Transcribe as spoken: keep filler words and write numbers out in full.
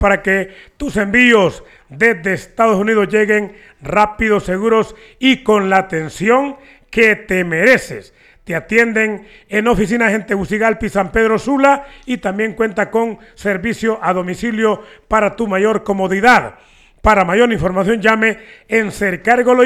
para que tus envíos desde Estados Unidos lleguen rápidos, seguros y con la atención que te mereces. Te atienden en oficinas en Tegucigalpa y San Pedro Sula y también cuenta con servicio a domicilio para tu mayor comodidad. Para mayor información llame en Sercargo